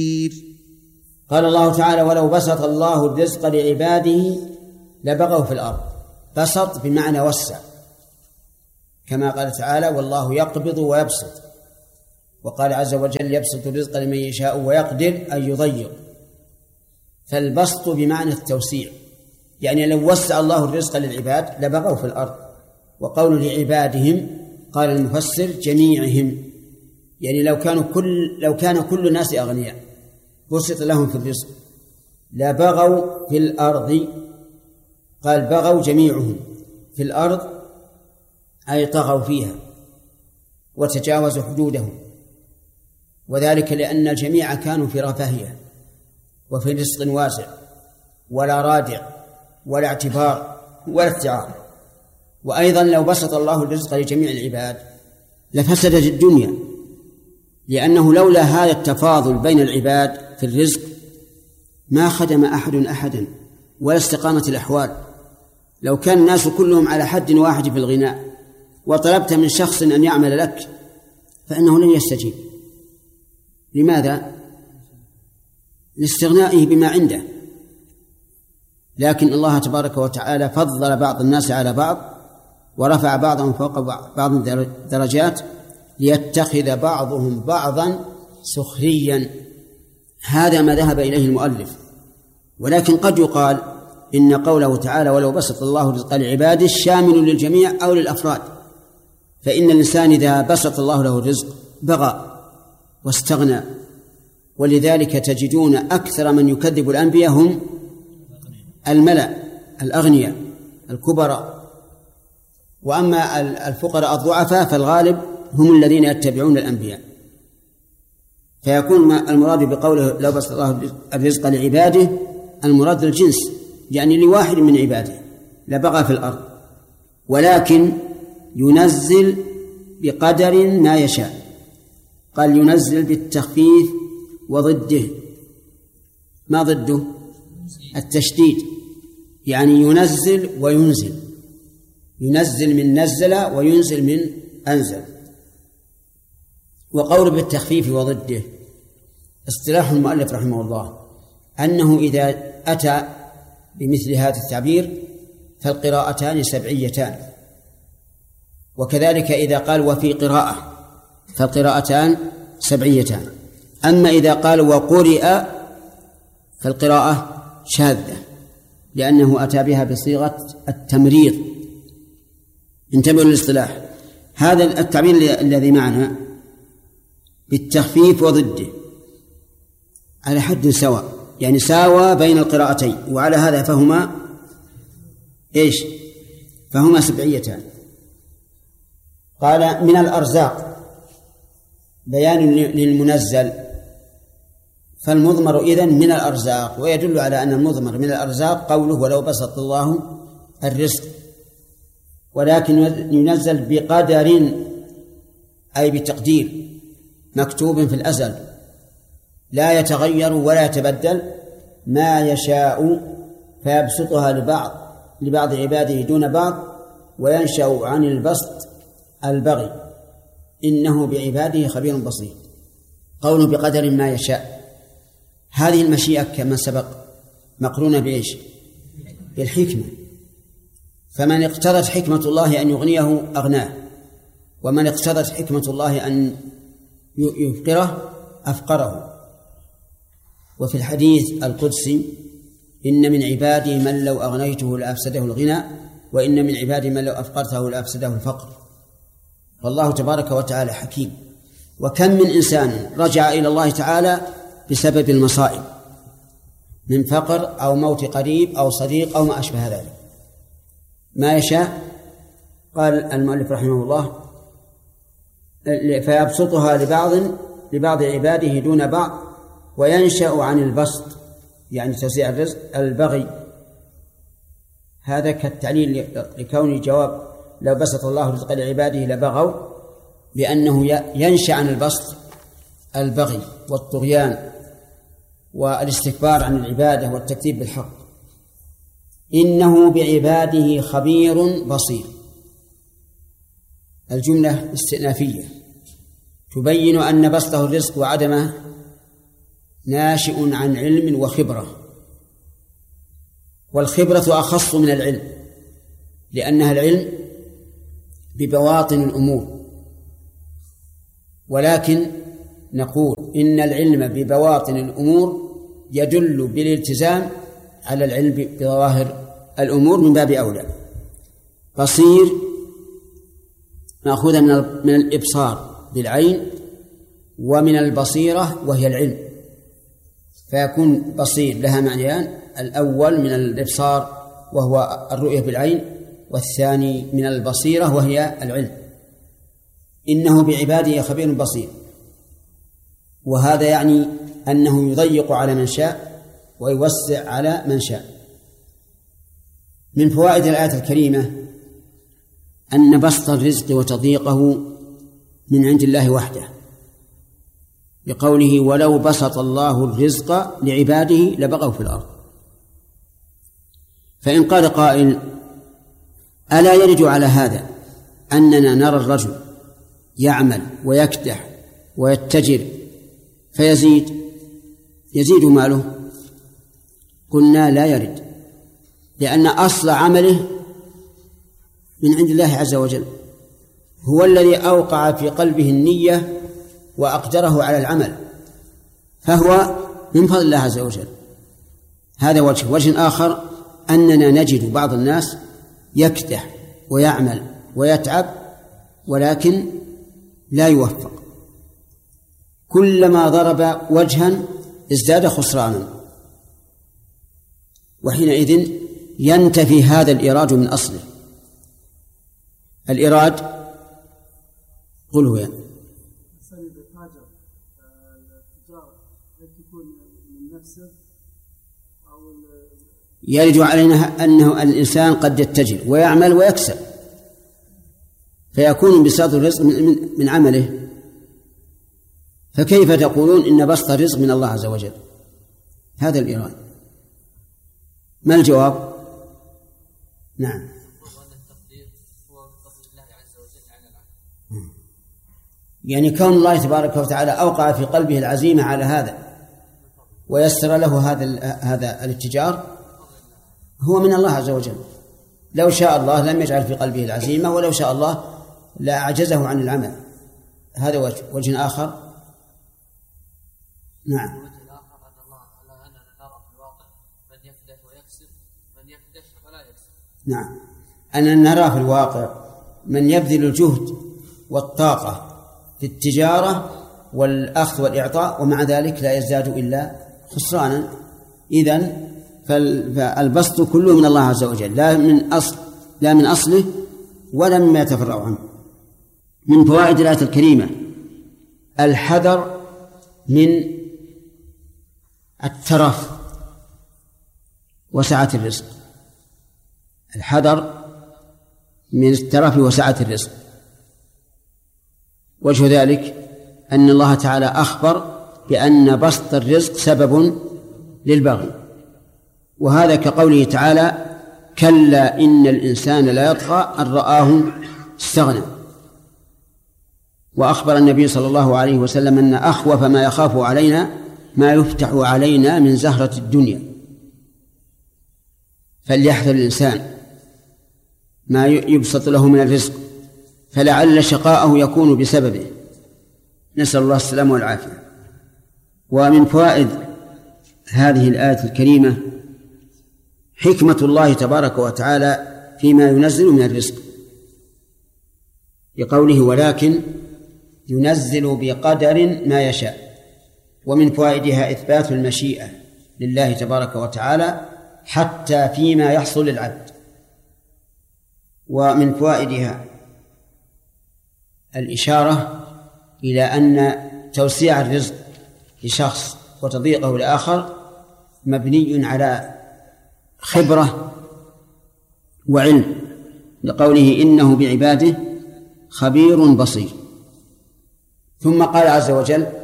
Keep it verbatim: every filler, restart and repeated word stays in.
قال الله تعالى: ولو بسط الله الرزق لعباده لبغوا في الأرض. بسط بمعنى وسع، كما قال تعالى: والله يقبض ويبسط. وقال عز وجل: يبسط الرزق لمن يشاء ويقدر أن يضيق. فالبسط بمعنى التوسيع، يعني لو وسع الله الرزق للعباد لبغوا في الأرض. وقول لعبادهم قال المفسر: جميعهم، يعني لو كانوا كل لو كان كل الناس أغنياء بسط لهم في الرزق لبغوا في الأرض. قال: بغوا جميعهم في الأرض، أي طغوا فيها وتجاوزوا حدودهم، وذلك لأن الجميع كانوا في رفاهية وفي رزق واسع ولا رادع ولا اعتبار ولا استعار. وأيضا لو بسط الله الرزق لجميع العباد لفسدت الدنيا، لأنه لولا هذا التفاضل بين العباد في الرزق ما خدم أحد أحدا ولا استقامت الأحوال. لو كان الناس كلهم على حد واحد في الغناء وطلبت من شخص أن يعمل لك فإنه لن يستجيب. لماذا؟ لاستغنائه بما عنده. لكن الله تبارك وتعالى فضل بعض الناس على بعض ورفع بعضهم فوق بعض درجات ليتخذ بعضهم بعضا سخريا. هذا ما ذهب إليه المؤلف. ولكن قد يقال إن قوله تعالى: ولو بسط الله الرزق لعباده شامل للجميع أو للأفراد، فإن الإنسان إذا بسط الله له الرزق بغى واستغنى. ولذلك تجدون أكثر من يكذب الأنبياء هم الملأ الأغنياء الكبراء، وأما الفقراء الضعفاء فالغالب هم الذين يتبعون الأنبياء. فيكون المراد بقوله لو بسط الله الرزق لعباده المراد الجنس، يعني لواحد من عباده لبغى في الأرض، ولكن ينزل بقدر ما يشاء. قال: ينزل بالتخفيف وضده. ما ضده؟ التشديد، يعني ينزل وينزل، ينزل من نزل وينزل من أنزل. وقول بالتخفيف وضده اصطلاح المؤلف رحمه الله أنه إذا أتى بمثل هذا التعبير فالقراءتان سبعيتان، وكذلك إذا قال وفي قراءة فالقراءتان سبعيتان. أما إذا قال وقرئ فالقراءة شاذة، لأنه أتى بها بصيغة التمريض. انتبهوا للاصطلاح. هذا التعبير الذي معنا بالتخفيف وضده على حد سواء، يعني ساوى بين القراءتين، وعلى هذا فهما إيش؟ فهما سبعيتان. قال: من الأرزاق بيان للمنزل، فالمضمر إذن من الأرزاق، ويدل على أن المضمر من الأرزاق قوله ولو بسط الله الرزق، ولكن ينزل بقدر أي بتقدير مكتوب في الأزل لا يتغير ولا يتبدل ما يشاء، فيبسطها لبعض لبعض عباده دون بعض، وينشأ عن البسط البغي، إنه بعباده خبير بصير. قوله بقدر ما يشاء، هذه المشيئة كما سبق مقرونة بإيش؟ بالحكمة. فمن اقتضت حكمة الله أن يغنيه أغناه، ومن اقتضت حكمة الله أن يفقره أفقره. وفي الحديث القدسي: إن من عبادي من لو أغنيته لأفسده الغنى، وإن من عبادي من لو أفقرته لأفسده الفقر. فالله تبارك وتعالى حكيم. وكم من إنسان رجع إلى الله تعالى بسبب المصائب من فقر أو موت قريب أو صديق أو ما أشبه ذلك. ما يشاء. قال المؤلف رحمه الله: فيبسطها لبعض لبعض عباده دون بعض، وينشأ عن البسط يعني توزيع الرزق البغي. هذا كالتعليل لكون جواب لو بسط الله الرزق لعباده لبغوا، بأنه ينشأ عن البسط البغي والطغيان والاستكبار عن العبادة والتكذيب بالحق. إنه بعباده خبير بصير. الجملة استئنافية تبين أن بسطه الرزق وعدمه ناشئ عن علم وخبرة، والخبرة أخص من العلم، لأنها العلم ببواطن الأمور، ولكن نقول إن العلم ببواطن الأمور يدل بالالتزام على العلم بظواهر الأمور من باب أولى. بصير مأخوذة من الإبصار بالعين، ومن البصيرة وهي العلم، فيكون بصير لها معنيان: الأول من الإبصار وهو الرؤية بالعين، والثاني من البصيرة وهي العلم. إنه بعباده خبير بصير، وهذا يعني أنه يضيق على من شاء ويوسع على من شاء. من فوائد الآية الكريمة أن بسط الرزق وتضييقه من عند الله وحده، بقوله: ولو بسط الله الرزق لعباده لبغوا في الأرض. فإن قال قائل: ألا يرد على هذا أننا نرى الرجل يعمل ويكدح ويتجر فيزيد يزيد ماله؟ قلنا: لا يرد، لأن أصل عمله من عند الله عز وجل، هو الذي أوقع في قلبه النية وأقدره على العمل، فهو من فضل الله عز وجل. هذا وجه. وجه آخر أننا نجد بعض الناس يكدح ويعمل ويتعب ولكن لا يوفق، كلما ضرب وجها ازداد خسرانا، وحينئذ ينتفي هذا الإيراد من أصله. الإيراد قلوا يعني يرد علينا أنه الإنسان قد يتجر ويعمل ويكسب، فيكون بساط الرزق من, من عمله. فكيف تقولون إن بسط الرزق من الله عز وجل؟ هذا الإيراد. ما الجواب؟ نعم، يعني كون الله تبارك وتعالى أوقع في قلبه العزيمة على هذا ويسر له هذا هذا الاتجار هو من الله عز وجل. لو شاء الله لم يجعل في قلبه العزيمة، ولو شاء الله لا أعجزه عن العمل. هذا وجه. وجه آخر نعم، الوجه الآخر أن الله على أننا نرى في الواقع من يكدح ويكسب من يكدح ولا يكسب. نعم، أننا نرى في الواقع من يبذل الجهد والطاقة في التجارة والأخذ والإعطاء ومع ذلك لا يزداد إلا خسرانا. إذن فالبسط كله من الله عز وجل، لا من أصل لا من أصله ولا مما يتفرع عنه. من فوائد الآية الكريمة الحذر من الترف وسعة الرزق، الحذر من الترف وسعة الرزق. وجه ذلك أن الله تعالى أخبر بأن بسط الرزق سبب للبغي، وهذا كقوله تعالى: كلا إن الإنسان لا يطغى أن رآه استغنى. وأخبر النبي صلى الله عليه وسلم أن أخوف ما يخاف علينا ما يفتح علينا من زهرة الدنيا، فليحذر الإنسان ما يبسط له من الرزق، فلعل شقاءه يكون بسببه. نسأل الله السلامة والعافية. ومن فوائد هذه الآية الكريمة حكمة الله تبارك وتعالى فيما ينزل من الرزق، بقوله: ولكن ينزل بقدر ما يشاء. ومن فوائدها إثبات المشيئة لله تبارك وتعالى حتى فيما يحصل للعبد. ومن فوائدها الإشارة إلى أن توسيع الرزق لشخص وتضييقه لآخر مبني على خبرة وعلم، لقوله: إنه بعباده خبير بصير. ثم قال عز وجل: